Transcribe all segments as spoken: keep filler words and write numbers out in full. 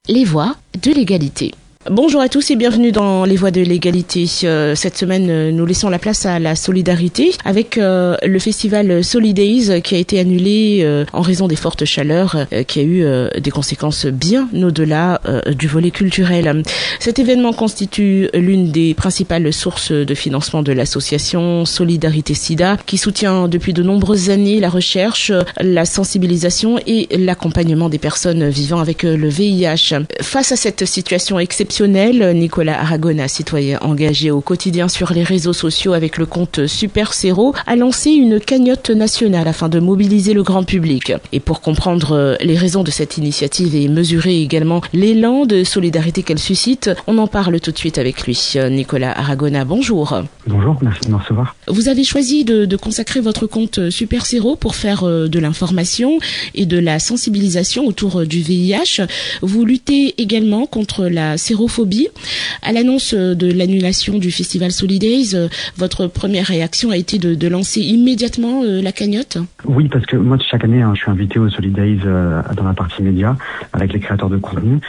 Les voix de l'égalité. Bonjour à tous et bienvenue dans Les Voix de l'égalité. Euh, cette semaine, euh, nous laissons la place à la solidarité avec euh, le festival Solidays qui a été annulé euh, en raison des fortes chaleurs euh, qui a eu euh, des conséquences bien au-delà euh, du volet culturel. Cet événement constitue l'une des principales sources de financement de l'association Solidarité Sida qui soutient depuis de nombreuses années la recherche, la sensibilisation et l'accompagnement des personnes vivant avec le V I H. Face à cette situation exceptionnelle, Nicolas Aragona, citoyen engagé au quotidien sur les réseaux sociaux avec le compte Super Zéro, a lancé une cagnotte nationale afin de mobiliser le grand public. Et pour comprendre les raisons de cette initiative et mesurer également l'élan de solidarité qu'elle suscite, on en parle tout de suite avec lui. Nicolas Aragona, bonjour. Bonjour, merci de me recevoir. Vous avez choisi de, de consacrer votre compte Super Zéro pour faire de l'information et de la sensibilisation autour du V I H. Vous luttez également contre la sérophobie. À l'annonce de l'annulation du festival Solidays, votre première réaction a été de, de lancer immédiatement la cagnotte ? Oui, parce que moi, chaque année, hein, je suis invité au Solidays euh, dans la partie média avec les créateurs de contenu.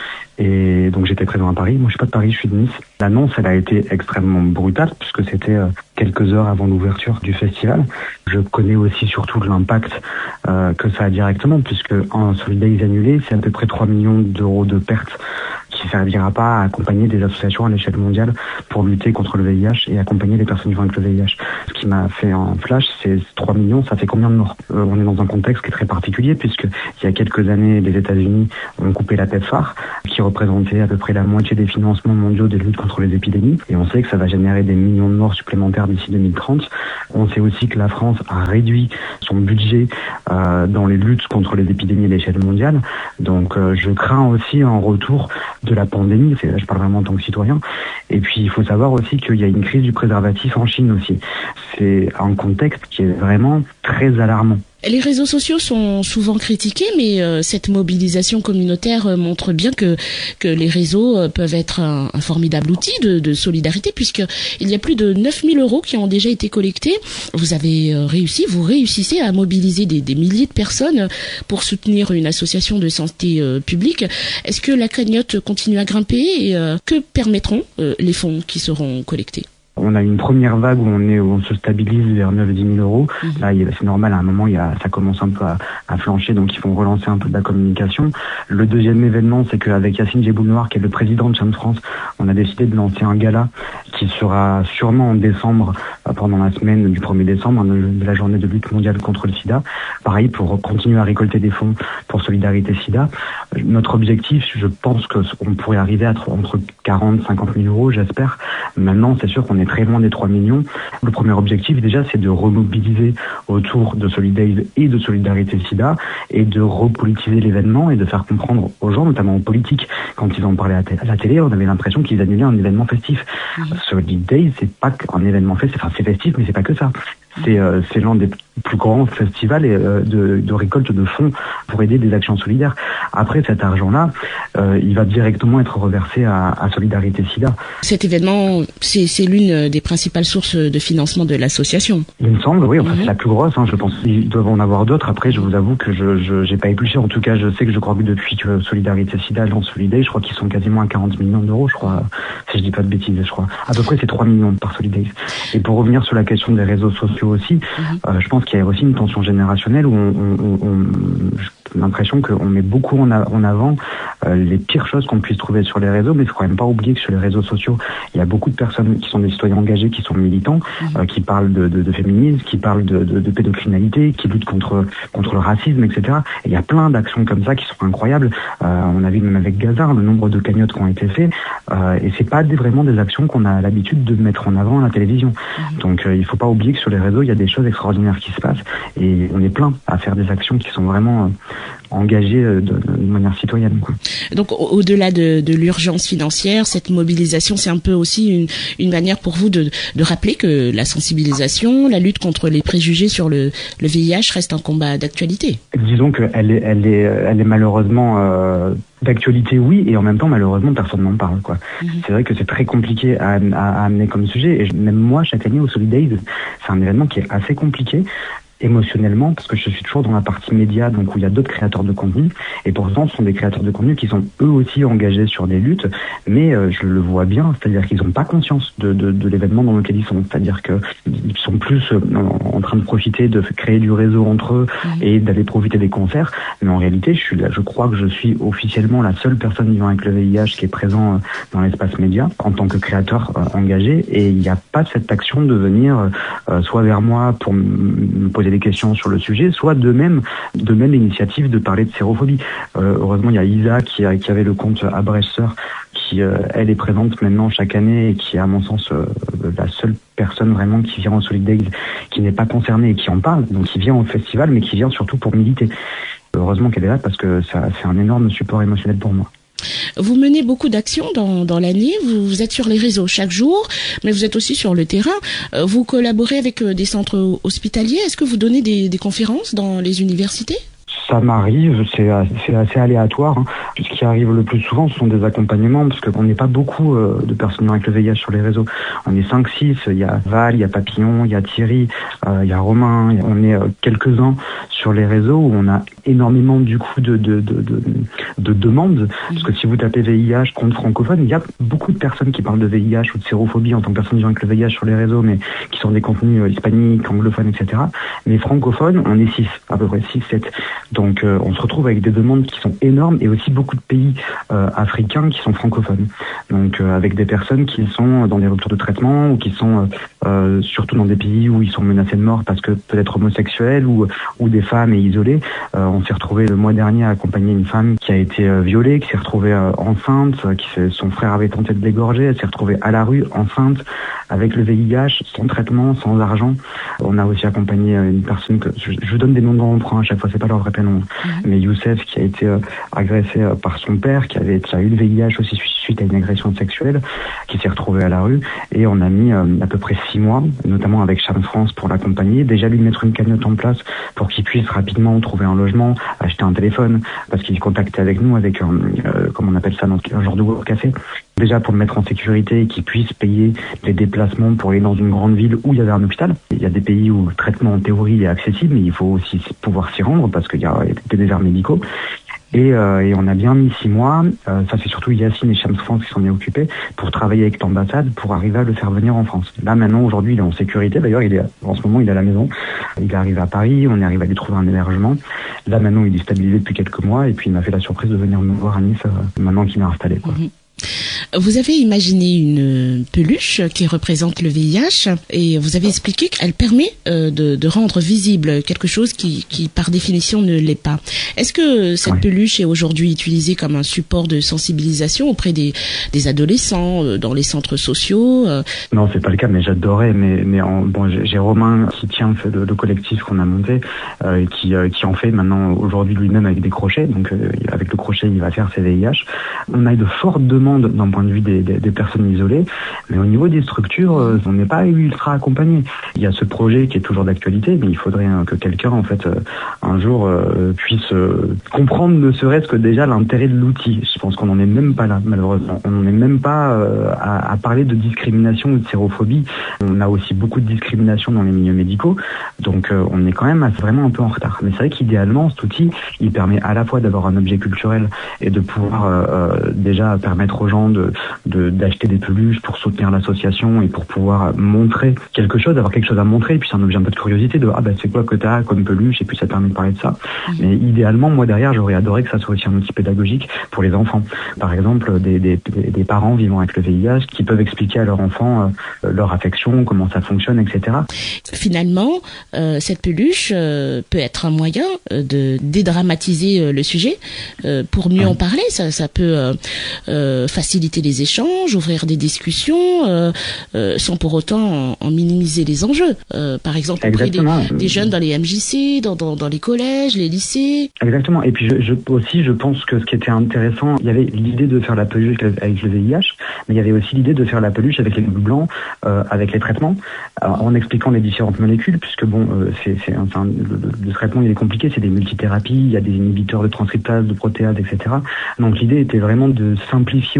Et donc, j'étais présent à Paris. Moi, je suis pas de Paris, je suis de Nice. L'annonce, elle a été extrêmement brutale puisque c'était euh, quelques heures avant l'ouverture du festival. Je connais aussi surtout l'impact euh, que ça a directement puisque en Solidays annulé, c'est à peu près trois millions d'euros de pertes qui ne servira pas à accompagner des associations à l'échelle mondiale pour lutter contre le V I H et accompagner les personnes vivant avec le V I H. Ce qui m'a fait en flash, c'est trois millions, ça fait combien de morts ? euh, On est dans un contexte qui est très particulier puisque il y a quelques années, les États-Unis ont coupé la PEPFAR, qui représentait à peu près la moitié des financements mondiaux de lutte contre les épidémies. Et on sait que ça va générer des millions de morts supplémentaires d'ici deux mille trente. On sait aussi que la France a réduit son budget euh, dans les luttes contre les épidémies à l'échelle mondiale. Donc euh, je crains aussi un retour de la pandémie, c'est, je parle vraiment en tant que citoyen. Et puis il faut savoir aussi qu'il y a une crise du préservatif en Chine aussi. C'est un contexte qui est vraiment très alarmant. Les réseaux sociaux sont souvent critiqués, mais euh, cette mobilisation communautaire euh, montre bien que que les réseaux euh, peuvent être un, un formidable outil de, de solidarité, puisqu'il y a plus de neuf mille euros qui ont déjà été collectés. Vous avez euh, réussi, vous réussissez à mobiliser des, des milliers de personnes pour soutenir une association de santé euh, publique. Est-ce que la cagnotte continue à grimper et euh, que permettront euh, les fonds qui seront collectés ? On a une première vague où on est, où on se stabilise vers neuf à dix mille euros. Mmh. Là, c'est normal, à un moment, il y a, ça commence un peu à, à flancher, donc ils vont relancer un peu de la communication. Le deuxième événement, c'est qu'avec Yacine Jeboul-Noir, qui est le président de Cham France, on a décidé de lancer un gala qui sera sûrement en décembre, pendant la semaine du premier décembre, de la journée de lutte mondiale contre le sida. Pareil, pour continuer à récolter des fonds pour Solidarité Sida. Notre objectif, je pense qu'on pourrait arriver à entre quarante et cinquante mille euros, j'espère. Maintenant, c'est sûr qu'on est très loin des trois millions. Le premier objectif, déjà, c'est de remobiliser autour de Solidays et de Solidarité Sida et de repolitiser l'événement et de faire comprendre aux gens, notamment aux politiques, quand ils en parlaient à la télé, on avait l'impression qu'ils annulaient un événement festif. Mmh. Solidays, c'est pas qu'un événement festif, enfin c'est festif, mais c'est pas que ça. C'est, euh, c'est l'un des plus grands festivals euh, de, de récolte de fonds pour aider des actions solidaires. Après, cet argent-là, euh, il va directement être reversé à, à Solidarité Sida. Cet événement, c'est, c'est l'une des principales sources de financement de l'association. Il me semble, oui. Enfin, mmh. C'est la plus grosse. Hein, je pense qu'ils doivent en avoir d'autres. Après, je vous avoue que je, je j'ai pas épluché. En tout cas, je sais que je crois que depuis que Solidarité Sida lance Solidays, je crois qu'ils sont quasiment à quarante millions d'euros, je crois. Si je dis pas de bêtises, je crois. À peu près, c'est trois millions par Solidays. Et pour revenir sur la question des réseaux sociaux aussi, mmh. euh, je pense qu'il y a aussi une tension générationnelle où on, on, on, j'ai l'impression qu'on met beaucoup en, a, en avant euh, les pires choses qu'on puisse trouver sur les réseaux, mais il faut quand même pas oublier que sur les réseaux sociaux, il y a beaucoup de personnes qui sont des citoyens engagés, qui sont militants, mmh. euh, qui parlent de, de, de féminisme, qui parlent de, de, de pédocriminalité, qui luttent contre contre le racisme, et cetera. Et il y a plein d'actions comme ça qui sont incroyables. Euh, on a vu même avec Gazar le nombre de cagnottes qui ont été faites, euh, et c'est pas des, vraiment des actions qu'on a l'habitude de mettre en avant à la télévision. Mmh. Donc euh, il faut pas oublier que sur les réseaux, il y a des choses extraordinaires qui se passent, et on est plein à faire des actions qui sont vraiment euh, engagées de, de, de manière citoyenne, quoi. Donc au-delà de, de l'urgence financière, cette mobilisation, c'est un peu aussi une, une manière pour vous de, de rappeler que la sensibilisation, la lutte contre les préjugés sur le, le V I H reste un combat d'actualité. Disons qu'elle est, elle est, elle est malheureusement euh, d'actualité, oui, et en même temps, malheureusement, personne n'en parle, quoi. Mmh. C'est vrai que c'est très compliqué à, à, à amener comme sujet, et même moi, chaque année au Solidays, c'est un événement qui est assez compliqué. émotionnellement, parce que je suis toujours dans la partie média, donc où il y a d'autres créateurs de contenu, et pourtant ce sont des créateurs de contenu qui sont eux aussi engagés sur des luttes, mais euh, je le vois bien, c'est-à-dire qu'ils n'ont pas conscience de, de, de l'événement dans lequel ils sont, c'est-à-dire qu'ils sont plus euh, en, en train de profiter de créer du réseau entre eux mmh. et d'aller profiter des concerts, mais en réalité je, suis là, je crois que je suis officiellement la seule personne vivant avec le V I H qui est présent euh, dans l'espace média en tant que créateur euh, engagé, et il n'y a pas cette action de venir euh, soit vers moi pour me poser des questions sur le sujet, soit de même de même l'initiative de parler de sérophobie. Euh, heureusement, il y a Isa qui, a, qui avait le compte Abresseur, qui euh, elle est présente maintenant chaque année et qui est à mon sens euh, la seule personne vraiment qui vient au Solid Days qui n'est pas concernée et qui en parle, donc qui vient au festival mais qui vient surtout pour militer. Heureusement qu'elle est là parce que ça, c'est un énorme support émotionnel pour moi. Vous menez beaucoup d'actions dans, dans l'année, vous, vous êtes sur les réseaux chaque jour, mais vous êtes aussi sur le terrain. Vous collaborez avec des centres hospitaliers. Est-ce que vous donnez des, des conférences dans les universités ? Ça m'arrive, c'est assez, c'est assez aléatoire. Hein. Ce qui arrive le plus souvent, ce sont des accompagnements, parce qu'on n'est pas beaucoup euh, de personnes avec le V I H sur les réseaux. On est cinq six, il y a Val, il y a Papillon, il y a Thierry, euh, il y a Romain, y a, on est euh, quelques-uns sur les réseaux où on a énormément du coup de, de, de, de, de demandes, parce que si vous tapez V I H compte francophone, il y a beaucoup de personnes qui parlent de V I H ou de sérophobie en tant que personnes vivant avec le V I H sur les réseaux, mais qui sont des contenus euh, hispaniques, anglophones, et cetera. Mais francophones, on est six, à peu près six sept. Donc euh, on se retrouve avec des demandes qui sont énormes et aussi beaucoup de pays euh, africains qui sont francophones. Donc euh, avec des personnes qui sont dans des ruptures de traitement ou qui sont euh, euh, surtout dans des pays où ils sont menacés de mort parce que peut-être homosexuels ou, ou des femmes et isolées. Euh, on s'est retrouvé le mois dernier à accompagner une femme qui a été euh, violée, qui s'est retrouvée euh, enceinte, qui s'est, son frère avait tenté de l'égorger, elle s'est retrouvée à la rue enceinte avec le V I H, sans traitement, sans argent. On a aussi accompagné une personne que je, je donne des noms d'emprunt à chaque fois, c'est pas leur vrai prénom. Mmh. Mais Youssef qui a été euh, agressé euh, par son père, qui avait qui a eu le V I H aussi suite à une agression sexuelle, qui s'est retrouvé à la rue, et on a mis euh, à peu près six mois, notamment avec Cham France pour l'accompagner, déjà lui mettre une cagnotte en place pour qu'il puisse rapidement trouver un logement, acheter un téléphone, parce qu'il est contacté avec nous avec un, euh, comment on appelle ça, un genre de work-café, déjà pour le mettre en sécurité et qu'il puisse payer les déplacements pour aller dans une grande ville où il y avait un hôpital. Il y a des pays où le traitement en théorie est accessible, mais il faut aussi pouvoir s'y rendre parce qu'il y a des déserts médicaux. Et, euh, et on a bien mis six mois, euh, ça c'est surtout Yacine et Chams France qui s'en est occupés, pour travailler avec l'ambassade pour arriver à le faire venir en France. Là maintenant, aujourd'hui, il est en sécurité, d'ailleurs il est en ce moment il est à la maison, il arrive à Paris, on arrive à lui trouver un hébergement. Là maintenant il est stabilisé depuis quelques mois et puis il m'a fait la surprise de venir me voir à Nice euh, maintenant qu'il est installé, quoi. Mmh. Vous avez imaginé une peluche qui représente le V I H et vous avez expliqué qu'elle permet euh, de, de rendre visible quelque chose qui, qui par définition ne l'est pas. Est-ce que cette oui. peluche est aujourd'hui utilisée comme un support de sensibilisation auprès des, des adolescents, euh, dans les centres sociaux euh... Non, c'est pas le cas, mais j'adorais. Mais, mais en, bon, j'ai Romain qui tient le, le collectif qu'on a monté, euh, qui, euh, qui en fait maintenant aujourd'hui lui-même avec des crochets. Donc euh, avec le crochet, il va faire ses V I H. On a eu de fortes demandes d'un point de vue des, des, des personnes isolées, mais au niveau des structures, euh, on n'est pas ultra accompagné. Il y a ce projet qui est toujours d'actualité, mais il faudrait hein, que quelqu'un, en fait, euh, un jour euh, puisse euh, comprendre ne serait-ce que déjà l'intérêt de l'outil. Je pense qu'on n'en est même pas là, malheureusement. On n'en est même pas euh, à, à parler de discrimination ou de sérophobie. On a aussi beaucoup de discrimination dans les milieux médicaux, donc euh, on est quand même vraiment un peu en retard. Mais c'est vrai qu'idéalement, cet outil, il permet à la fois d'avoir un objet culturel et de pouvoir euh, déjà permettre aux gens de, de d'acheter des peluches pour soutenir l'association et pour pouvoir montrer quelque chose, avoir quelque chose à montrer, et puis c'est un objet un peu de curiosité de ah ben c'est quoi que t'as comme peluche, et puis ça permet de parler de ça. Mmh. Mais idéalement, moi derrière, j'aurais adoré que ça soit aussi un outil pédagogique pour les enfants. Par exemple, des, des, des parents vivant avec le V I H qui peuvent expliquer à leur enfant euh, leur affection, comment ça fonctionne, et cetera. Finalement, euh, cette peluche euh, peut être un moyen euh, de dédramatiser euh, le sujet euh, pour mieux mmh. en parler. Ça, ça peut euh, euh, faciliter les échanges, ouvrir des discussions, euh, euh, sans pour autant en, en minimiser les enjeux. Euh, par exemple, auprès des, des jeunes dans les M J C, dans, dans, dans les collèges, les lycées. Exactement. Et puis je, je, aussi, je pense que ce qui était intéressant, il y avait l'idée de faire la peluche avec le V I H, mais il y avait aussi l'idée de faire la peluche avec les globules blancs, euh, avec les traitements, alors, en expliquant les différentes molécules, puisque bon, euh, c'est, c'est, enfin, le, le traitement il est compliqué, c'est des multithérapies, il y a des inhibiteurs de transcriptase, de protéase, et cetera. Donc l'idée était vraiment de simplifier au maximum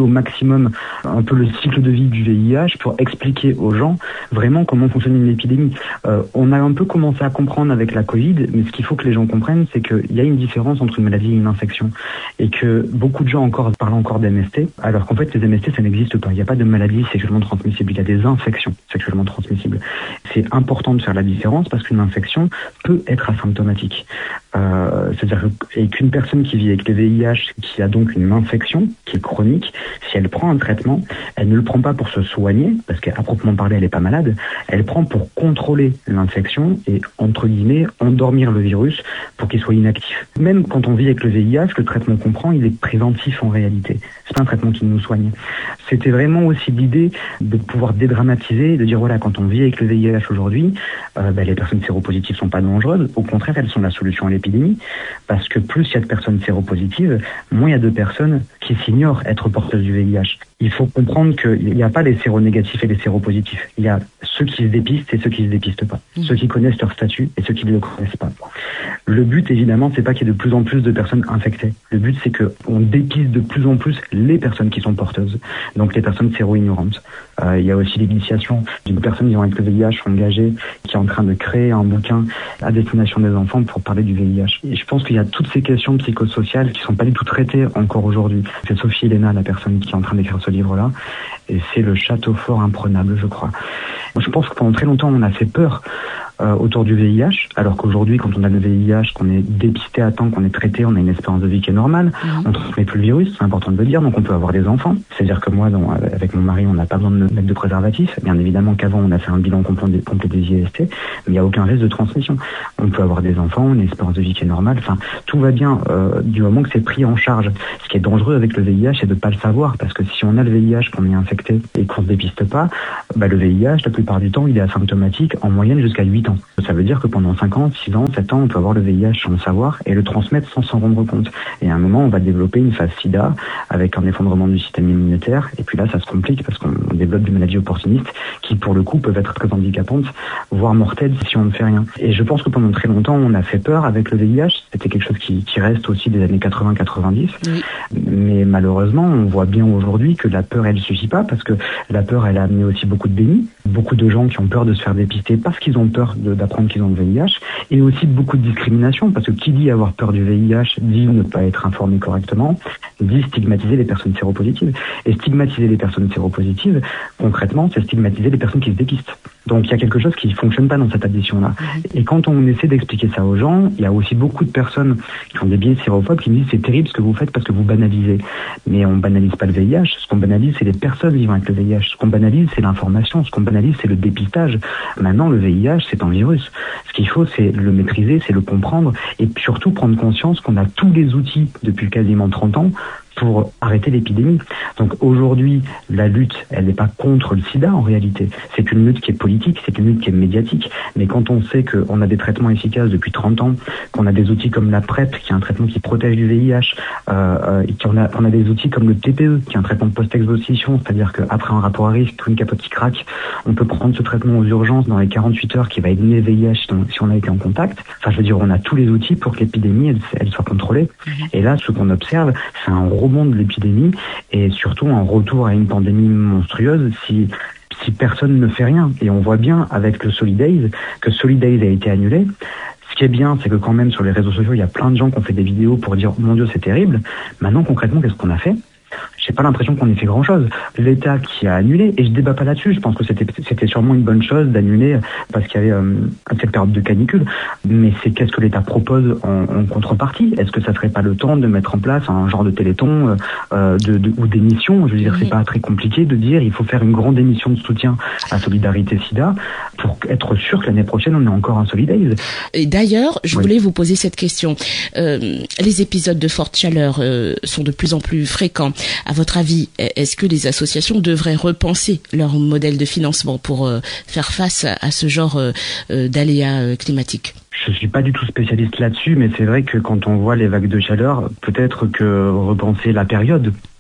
maximum un peu le cycle de vie du V I H pour expliquer aux gens vraiment comment fonctionne une épidémie. Euh, on a un peu commencé à comprendre avec la Covid, mais ce qu'il faut que les gens comprennent, c'est qu'il y a une différence entre une maladie et une infection. Et que beaucoup de gens encore parlent encore d'M S T, alors qu'en fait les M S T ça n'existe pas. Il n'y a pas de maladie sexuellement transmissible, il y a des infections sexuellement transmissibles. C'est important de faire la différence parce qu'une infection peut être asymptomatique. Euh, c'est-à-dire que, et qu'une personne qui vit avec le V I H, qui a donc une infection qui est chronique, si elle prend un traitement, elle ne le prend pas pour se soigner, parce qu'à proprement parler elle n'est pas malade, elle prend pour contrôler l'infection et entre guillemets endormir le virus pour qu'il soit inactif. Même quand on vit avec le V I H, le traitement qu'on prend, il est préventif en réalité. C'est pas un traitement qui nous soigne. C'était vraiment aussi l'idée de pouvoir dédramatiser, de dire voilà, quand on vit avec le V I H aujourd'hui, euh, ben, les personnes séropositives sont pas dangereuses. Au contraire, elles sont la solution à l'épidémie, parce que plus il y a de personnes séropositives, moins il y a de personnes qui s'ignorent être porteuses du V I H. Il faut comprendre qu'il n'y a pas les séronégatifs et les séropositifs. Il y a ceux qui se dépistent et ceux qui se dépistent pas. Mmh. Ceux qui connaissent leur statut et ceux qui ne le connaissent pas. Le but, évidemment, c'est pas qu'il y ait de plus en plus de personnes infectées. Le but, c'est qu'on dépiste de plus en plus les personnes qui sont porteuses. Donc les personnes séro-ignorantes. Euh, il y a aussi l'initiation d'une personne vivant avec le V I H engagée qui est en train de créer un bouquin à destination des enfants pour parler du V I H. Et je pense qu'il y a toutes ces questions psychosociales qui sont pas du tout traitées encore aujourd'hui. C'est Sophie Elena, la personne qui est en train d'écrire ce livre-là, et c'est le château fort imprenable, je crois. Moi, je pense que pendant très longtemps, on a fait peur euh, autour du V I H, alors qu'aujourd'hui, quand on a le V I H, qu'on est dépisté à temps, qu'on est traité, on a une espérance de vie qui est normale, mmh. on ne transmet plus le virus, c'est important de le dire, donc on peut avoir des enfants. C'est-à-dire que moi, dans, avec mon mari, on n'a pas besoin de mettre de préservatif. Bien évidemment qu'avant, on a fait un bilan complet des, complet des I S T, mais il n'y a aucun risque de transmission. On peut avoir des enfants, une espérance de vie qui est normale, enfin, tout va bien euh, du moment que c'est pris en charge. Ce qui est dangereux avec le V I H, c'est de ne pas le savoir, parce que si on a le V I H, qu'on est infecté et qu'on ne se dépiste pas, bah, le V I H, la plupart du temps, il est asymptomatique en moyenne jusqu'à huit ans. Ça veut dire que pendant cinq ans, six ans, sept ans, on peut avoir le V I H sans le savoir et le transmettre sans s'en rendre compte. Et à un moment, on va développer une phase sida avec un effondrement du système immunitaire. Et puis là, ça se complique parce qu'on développe des maladies opportunistes qui, pour le coup, peuvent être très handicapantes, voire mortelles si on ne fait rien. Et je pense que pendant très longtemps, on a fait peur avec le V I H. C'était quelque chose qui, qui reste aussi des années quatre-vingts quatre-vingt-dix. Oui. Mais malheureusement, on voit bien aujourd'hui que la peur, elle suffit pas parce que la peur, elle a amené aussi beaucoup de déni. Beaucoup de gens qui ont peur de se faire dépister parce qu'ils ont peur de, d'apprendre qu'ils ont le V I H, et aussi beaucoup de discrimination, parce que qui dit avoir peur du V I H dit ne pas être informé correctement, dit stigmatiser les personnes séropositives. Et stigmatiser les personnes séropositives, concrètement, c'est stigmatiser les personnes qui se dépistent. Donc il y a quelque chose qui ne fonctionne pas dans cette addition-là. Et quand on essaie d'expliquer ça aux gens, il y a aussi beaucoup de personnes qui ont des biais sérophobes qui me disent c'est terrible ce que vous faites parce que vous banalisez. Mais on banalise pas le V I H, ce qu'on banalise c'est les personnes vivant avec le V I H. Ce qu'on banalise c'est l'information, ce qu'on banalise c'est le dépistage. Maintenant le V I H c'est un virus. Ce qu'il faut c'est le maîtriser, c'est le comprendre et surtout prendre conscience qu'on a tous les outils depuis quasiment trente ans pour arrêter l'épidémie. Donc aujourd'hui, la lutte, elle n'est pas contre le sida en réalité. C'est une lutte qui est politique, c'est une lutte qui est médiatique. Mais quand on sait qu'on a des traitements efficaces depuis trente ans, qu'on a des outils comme la PrEP, qui est un traitement qui protège du V I H, euh, et qu'on a, qu'on a des outils comme le T P E, qui est un traitement post-exposition, c'est-à-dire qu'après un rapport à risque ou une capote qui craque, on peut prendre ce traitement aux urgences dans les quarante-huit heures qui va éliminer le V I H si on a été en contact. Enfin, je veux dire, on a tous les outils pour que l'épidémie, elle, elle soit contrôlée. Mmh. Et là, ce qu'on observe, c'est un rebond de l'épidémie et surtout un retour à une pandémie monstrueuse si si personne ne fait rien. Et on voit bien avec le Solidays que Solidays a été annulé. Ce qui est bien, c'est que quand même sur les réseaux sociaux, il y a plein de gens qui ont fait des vidéos pour dire « Mon Dieu, c'est terrible ». Maintenant, concrètement, qu'est-ce qu'on a fait ? J'ai pas l'impression qu'on ait fait grand chose. L'État qui a annulé, et je débat pas là-dessus, je pense que c'était, c'était sûrement une bonne chose d'annuler parce qu'il y avait euh, cette période de canicule. Mais c'est qu'est-ce que l'État propose en, en contrepartie ? Est-ce que ça serait pas le temps de mettre en place un genre de téléthon euh, de, de, ou d'émission ? Je veux dire, c'est pas très compliqué de dire il faut faire une grande émission de soutien à Solidarité Sida pour être sûr que l'année prochaine on ait encore un Solidays. Et d'ailleurs, je oui. voulais vous poser cette question. Euh, les épisodes de forte chaleur euh, sont de plus en plus fréquents. À votre avis, est-ce que les associations devraient repenser leur modèle de financement pour euh, faire face à, à ce genre euh, d'aléas euh, climatiques ? Je suis pas du tout spécialiste là-dessus, mais c'est vrai que quand on voit les vagues de chaleur, peut-être que repenser la période,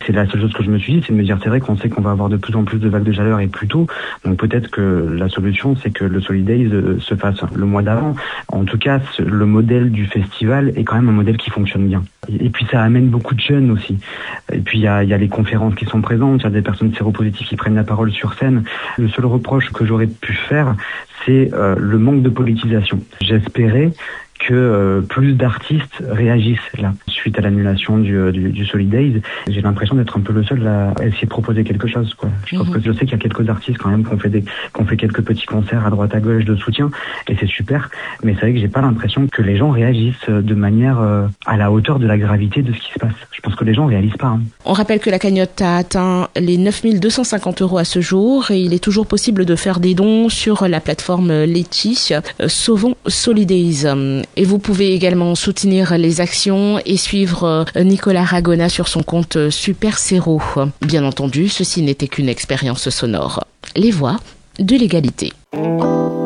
c'est la seule chose que je me suis dit, c'est de me dire, c'est vrai qu'on sait qu'on va avoir de plus en plus de vagues de chaleur et plus tôt, donc peut-être que la solution, c'est que le Solidays se fasse le mois d'avant. En tout cas, le modèle du festival est quand même un modèle qui fonctionne bien. Et puis ça amène beaucoup de jeunes aussi. Et puis il y a, il y a les conférences qui sont présentes, il y a des personnes séropositives qui prennent la parole sur scène. Le seul reproche que j'aurais pu faire, c'est euh, le manque de politisation. J'espérais que euh, plus d'artistes réagissent là, suite à l'annulation du, du, du Solidays. J'ai l'impression d'être un peu le seul à essayer de proposer quelque chose, quoi. Je pense mmh. que je sais qu'il y a quelques artistes quand même qui ont fait des, qui ont fait quelques petits concerts à droite à gauche de soutien, et c'est super. Mais c'est vrai que j'ai pas l'impression que les gens réagissent de manière euh, à la hauteur de la gravité de ce qui se passe. Je pense que les gens réalisent pas. Hein. On rappelle que la cagnotte a atteint les neuf mille deux cent cinquante euros à ce jour, et il est toujours possible de faire des dons sur la plateforme Litchi, euh, Sauvons Solidays. Et vous pouvez également soutenir les actions et suivre Nicolas Ragona sur son compte Super Séro. Bien entendu, ceci n'était qu'une expérience sonore. Les voix de l'égalité.